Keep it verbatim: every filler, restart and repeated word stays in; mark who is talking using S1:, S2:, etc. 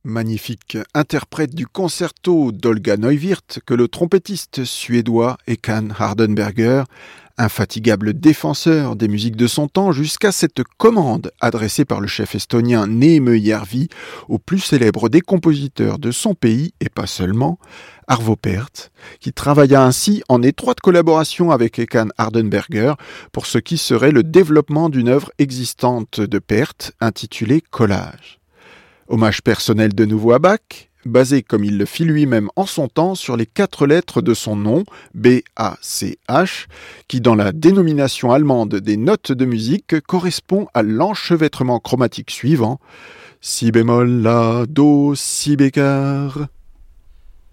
S1: Magnifique interprète du concerto d'Olga Neuwirth que le trompettiste suédois Håkan Hardenberger, infatigable défenseur des musiques de son temps, jusqu'à cette commande adressée par le chef estonien Neeme Järvi au plus célèbre des compositeurs de son pays, et pas seulement, Arvo Pärt, qui travailla ainsi en étroite collaboration avec Håkan Hardenberger pour ce qui serait le développement d'une œuvre existante de Pärt intitulée Collage. Hommage personnel de nouveau à Bach, basé comme il le fit lui-même en son temps sur les quatre lettres de son nom, B A C H, qui dans la dénomination allemande des notes de musique correspond à l'enchevêtrement chromatique suivant: si bémol, la, do, si bécart.